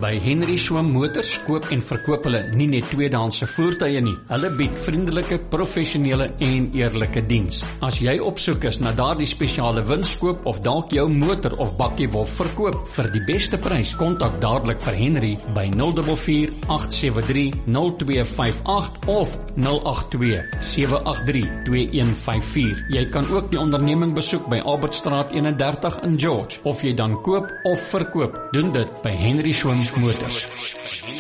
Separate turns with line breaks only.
By Henry Schwim Motors koop en verkoop hulle nie net tweedehandse voertuie nie. Hulle bied vriendelike, professionele en eerlike diens. As jy op soek is na daardie spesiale winskoop of dalk jou motor of bakkie wil verkoop vir die beste prys, kontak dadelik vir Henry by 044 873 0258 of 082 783 2154. Jy kan ook die onderneming besoek by Albertstraat 31 in George. Of jy dan koop of verkoop, doen dit by Henry Schwim Motors.